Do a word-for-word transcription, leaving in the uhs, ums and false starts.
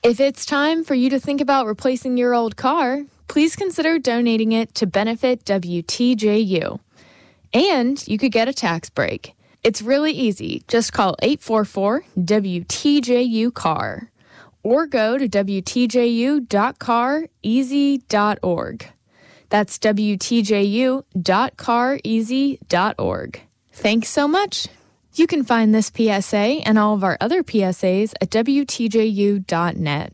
If it's time for you to think about replacing your old car, please consider donating it to benefit W T J U. And you could get a tax break. It's really easy. Just call eight four four W T J U C A R or go to W T J U dot car easy dot org. That's W T J U dot car easy dot org. Thanks so much. You can find this P S A and all of our other P S As at W T J U dot net.